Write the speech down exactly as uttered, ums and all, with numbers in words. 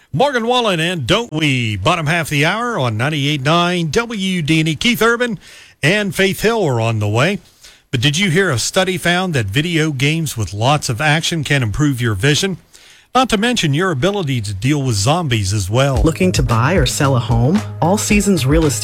Morgan Wallen and Don't We? Bottom half of the hour on ninety-eight point nine W D N E. Keith Urban and Faith Hill are on the way. But did you hear a study found that video games with lots of action can improve your vision? Not to mention your ability to deal with zombies as well. Looking to buy or sell a home? All Seasons Real Estate